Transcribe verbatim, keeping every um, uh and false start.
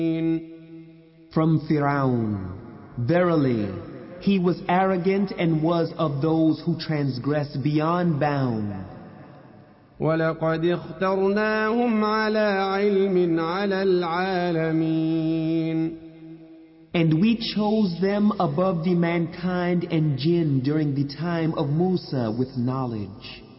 From Firaun, verily, he was arrogant and was of those who transgress beyond bound. وَلَقَدِ اخْتَرْنَاهُمْ عَلَى عِلْمٍ عَلَى الْعَالَمِينَ. And we chose them above the mankind and jinn during the time of Musa with knowledge.